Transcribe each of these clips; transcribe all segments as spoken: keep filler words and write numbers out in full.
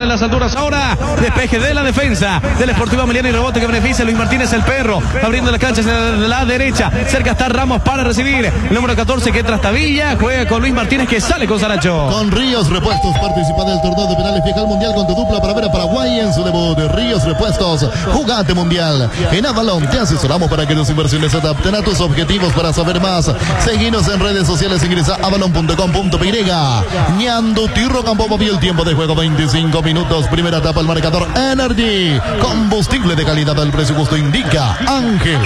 en las alturas ahora. Despeje de la defensa del Sportivo Emiliano y rebote que beneficia a Luis Martínez, el perro, abriendo la cancha de la derecha. Cerca está Ramos para recibir. El número catorce que Trastavilla juega con Luis Martínez que sale con Saracho. Con Ríos Repuestos participa del torneo de penales fija al mundial con tu dupla para ver a Paraguay en su debut. Ríos Repuestos, jugate mundial. En Avalon te asesoramos para que tus inversiones se adapten a tus objetivos. Para saber más, seguinos en redes sociales, ingresa a avalon punto com punto p y. Ñando Tirro Campo vio el tiempo de juego, veinticinco minutos. Primera etapa, el marcador Energy. Combustible de calidad, el presupuesto indica Ángel.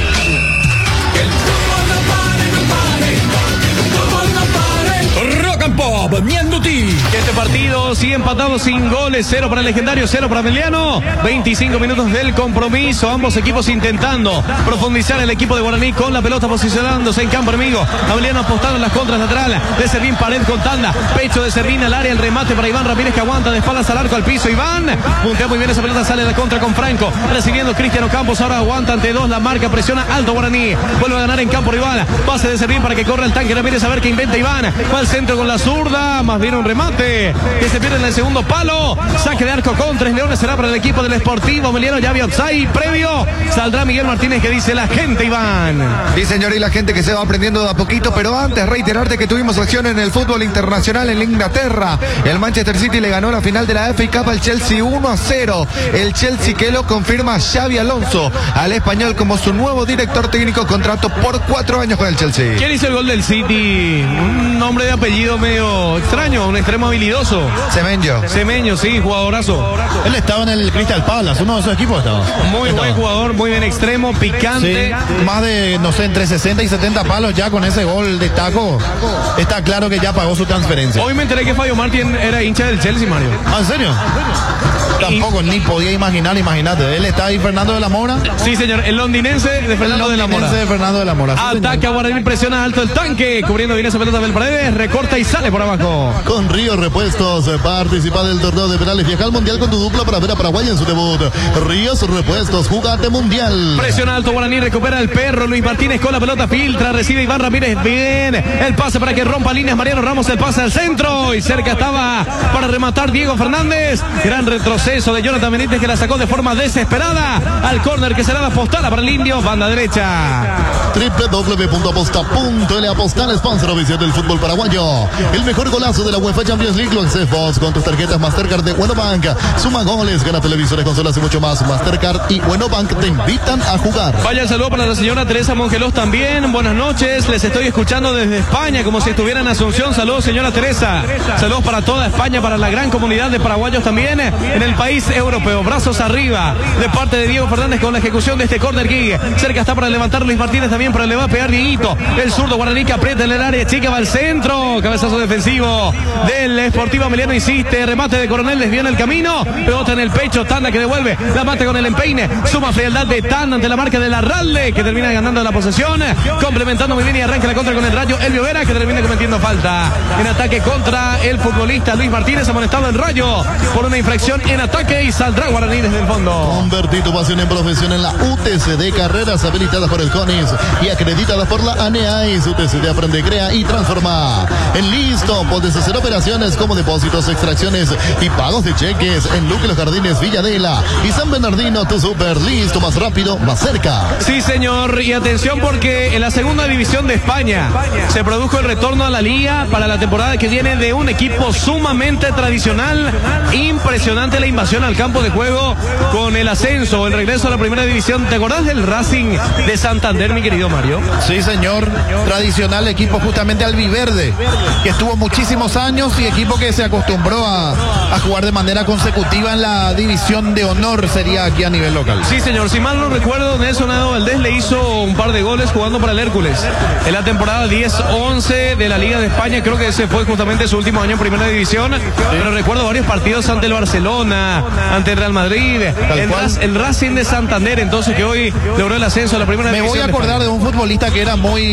Rock and Pop, Ñandutí. Este partido sigue empatado sin goles, cero para el legendario, cero para Emiliano. veinticinco minutos del compromiso, ambos equipos intentando profundizar el equipo de Guaraní con la pelota posicionándose en campo enemigo. Emiliano apostando en las contras laterales, de Servín, pared con tanda, pecho de Servín al área, el remate para Iván Ramírez que aguanta de espaldas al arco, al piso. Iván puntea muy bien esa pelota, sale la contra con Franco, recibiendo Cristiano Campos, ahora aguanta ante dos, la marca, presiona alto Guaraní, vuelve a ganar en campo rival, pase de Servín para que corra el tanque Ramírez a ver qué inventa Iván, va al centro con la zurda, más bien un remate que se pierde en el segundo palo, saque de arco con Tres Leones, será para el equipo del Sportivo Emiliano, ya había offside previo, saldrá Miguel Martínez que dice la gente, Iván. Sí, señor, y la gente que se va aprendiendo de a poquito, pero antes reiterarte que tuvimos acción en el fútbol internacional en Inglaterra. El Manchester City le ganó la final de la F A Cup al Chelsea uno a cero. El Chelsea que lo confirma Xabi Alonso al español como su nuevo director técnico, contrato por cuatro años con el Chelsea. ¿Quién hizo el gol del City? Un nombre de apellido medio extraño, un extremo habilidoso. Semenyo. Semenyo, sí, jugadorazo. Él estaba en el Crystal Palace, uno de esos equipos estaba. Muy estaba. buen jugador, muy bien extremo, picante. Sí, más de, no sé, entre sesenta y setenta palos ya con ese gol de taco. Está claro que ya pagó su transferencia. Hoy me enteré que Fabio Martín era hincha del Chelsea, Mario. ¿Ah, en serio? Tampoco, y... ni podía imaginar, imagínate. Él está ahí, Fernando de la Mora. Sí, señor, el londinense de Fernando de la Mora. de Fernando de la Mora. Sí, ataque a Guaraní, presiona alto el tanque, cubriendo bien esa pelota del Paredes, recorta y sale por abajo. Con Ríos Repuestos, participa del torneo de penales, viaja al mundial con tu dupla para ver a Paraguay en su debut. Ríos Repuestos, jugate mundial. Presiona alto Guaraní, recupera el perro, Luis Martínez con la pelota, filtra, recibe Iván Ramírez, bien, el pase para que rompa líneas, Mariano Ramos, el pase al centro, y cerca estaba para rematar Diego Fernández, gran retroceso de Jonathan Benítez que la sacó de forma desesperada al córner que será la postal para el Indio, banda derecha. doble u doble u doble u punto aposta punto ele Apostal, sponsor oficial del fútbol paraguayo. El mejor golazo de la UEFA Champions League lo haces vos con tus tarjetas Mastercard de Buenobank. Suma goles, gana televisores, consolas y mucho más. Mastercard y Buenobank te invitan a jugar. Vaya el saludo para la señora Teresa Mongelos también. Buenas noches, les estoy escuchando desde España como si estuviera en Asunción. Saludos, señora Teresa. Saludos para toda España, para la gran comunidad de paraguayos también en el país europeo. Brazos arriba de parte de Diego Fernández con la ejecución de este corner kick. Cerca está para levantar Luis Martínez también, pero le va a pegar Dieguito. El zurdo Guaraní que aprieta en el área chica, va al centro. Cabezazo defensivo del Sportivo Emiliano, insiste. Remate de Coronel, desvió el camino. Pelota en el pecho, Tanda que devuelve. La mate con el empeine. Suma frialdad de Tanda ante la marca de la Ralde que termina ganando la posesión. Complementando muy bien y arranca la contra con el Rayo. Elvio Vera que termina cometiendo falta. En ataque contra el futbolista Luis Martínez, amonestado el Rayo por una infracción en ataque y saldrá Guaraní desde el fondo. Convertí tu pasión en profesión en la U T C D, carreras habilitadas por el CONIS y acreditadas por la ANEAIS. U T C D aprende, crea y transforma. En Listo puedes hacer operaciones como depósitos, extracciones y pagos de cheques en Luque Los Jardines, Villadela y San Bernardino. Tu super Listo, más rápido, más cerca. Sí, señor, y atención porque en la segunda división de España se produjo el retorno a la liga para la temporada que viene de un equipo sumamente tradicional. Impresionante la invasión al campo de juego con el ascenso, el regreso a la primera división. ¿Te acordás del Racing de Santander, mi querido Mario? Sí, señor, tradicional equipo justamente albiverde, que estuvo muchísimos años y equipo que se acostumbró a, a jugar de manera consecutiva en la división de honor, sería aquí a nivel local. Sí, señor, si mal no recuerdo, Nelson Ado Valdés le hizo un par de goles jugando para el Hércules en la temporada diez once de la Liga de España. Creo que ese fue justamente su último año en primera división, sí. Pero recuerdo varios partidos ante el Barcelona, ante el Real Madrid, el, Raz, el Racing de Santander, entonces que hoy logró el ascenso a la primera Me división. Me voy a acordar de, de un futbolista que era muy,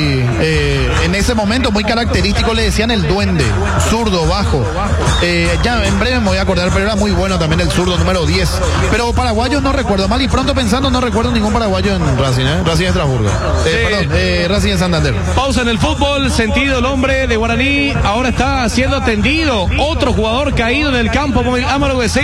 eh, en ese momento muy característico, le decían el duende, zurdo, bajo. Eh, ya en breve me voy a acordar, pero era muy bueno también el zurdo número diez. Pero paraguayos no recuerdo, mal y pronto pensando no recuerdo ningún paraguayo en Racing, ¿eh? Racing de Estrasburgo. Eh, sí. Perdón, eh, Racing de Santander. Pausa en el fútbol, sentido el hombre de Guaraní, ahora está siendo atendido. Otro jugador caído en el campo, Amaro Becerra.